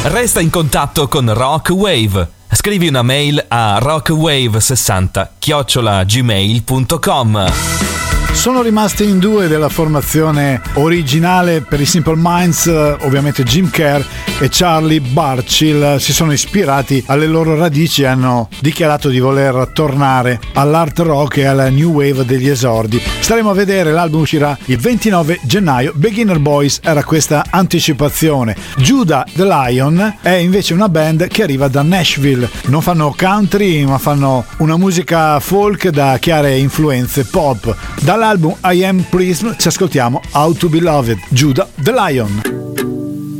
Resta in contatto con Rock Wave. Scrivi una mail a rockwave60@gmail.com. Sono rimasti in due della formazione originale per i Simple Minds, ovviamente Jim Kerr e Charlie Burchill. Si sono ispirati alle loro radici e hanno dichiarato di voler tornare all'art rock e alla new wave degli esordi. Staremo a vedere, l'album uscirà il 29 gennaio. Beginner Boys era questa anticipazione. Judah the Lion è invece una band che arriva da Nashville. Non fanno country, ma fanno una musica folk da chiare influenze pop. Dall'album I Am Prism ci ascoltiamo How to Be Loved, Judah the Lion.